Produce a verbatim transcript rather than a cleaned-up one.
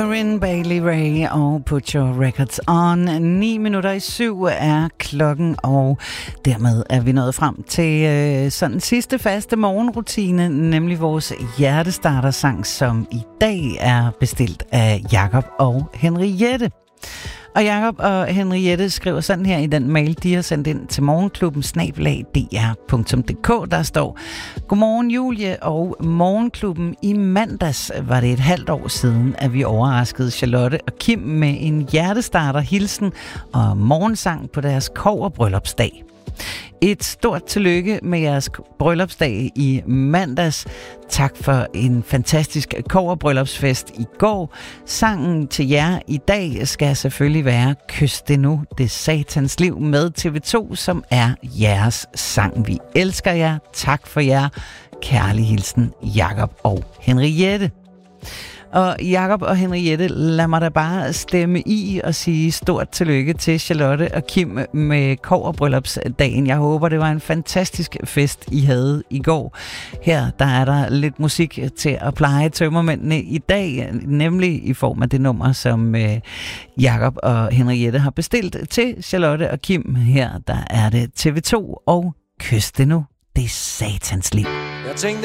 Corinne Bailey Rae og Put Your Records On. Ni minutter i syv er klokken, og dermed er vi nået frem til øh, sådan sidste faste morgenrutine, nemlig vores hjertestartersang, som i dag er bestilt af Jakob og Henriette. Og Jakob og Henriette skriver sådan her i den mail, de har sendt ind til morgenklubben snabel-a d r punktum d k. Der står: Godmorgen Julie og morgenklubben. I mandags var det et halvt år siden, at vi overraskede Charlotte og Kim med en hjertestarter hilsen og morgensang på deres kobberbryllupsdag. Et stort tillykke med jeres bryllupsdag i mandags. Tak for en fantastisk kobberbryllupsfest i går. Sangen til jer i dag skal selvfølgelig være Kys det nu, det satans liv med T V to, som er jeres sang. Vi elsker jer. Tak for jer. Kærlig hilsen, Jakob og Henriette. Og Jakob og Henriette, lad mig da bare stemme i og sige stort tillykke til Charlotte og Kim med kobberbryllupsdagen. Jeg håber, det var en fantastisk fest, I havde i går. Her der er der lidt musik til at pleje tømmermændene i dag, nemlig i form af det nummer, som øh, Jakob og Henriette har bestilt til Charlotte og Kim. Her der er det T V to og Kys det nu, det satans liv. Jeg tænkte